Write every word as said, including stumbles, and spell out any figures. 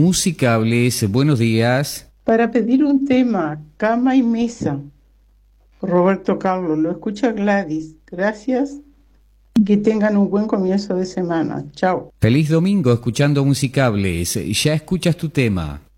Musicables, buenos días. Para pedir un tema, cama y mesa. Roberto Carlos, lo escucha Gladys. Gracias y que tengan un buen comienzo de semana. Chao. Feliz domingo escuchando Musicables. Ya escuchas tu tema.